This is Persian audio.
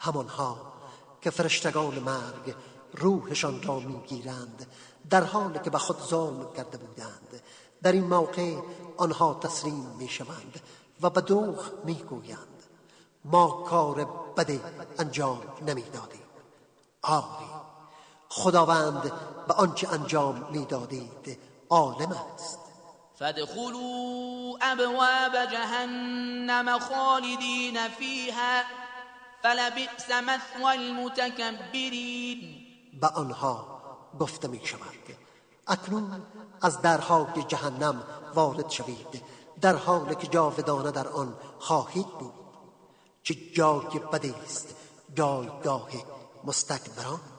همانها که فرشتگان مرگ روحشان را میگیرند در حالی که به خود ظلم کرده بودند. در این موقع آنها تسلیم میشوند و به دوغ میگویند ما کار بد انجام نمیدادیم. آری خداوند به آنچه انجام میدادید عالم است. فادخلوا ابواب جهنم خالدین فیها فلبئس مثوى المتکبرین. به آنها گفته می شود اکنون از درهای جهنم وارد شوید در حالی که جاودانه در آن خواهید بود. چه جای بدی است جایگاه مستکبران.